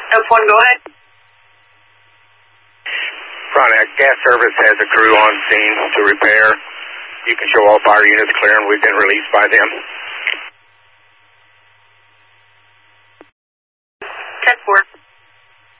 F1, go ahead. Frontenac Gas Service has a crew on scene to repair. You can show all fire units clear and we've been released by them.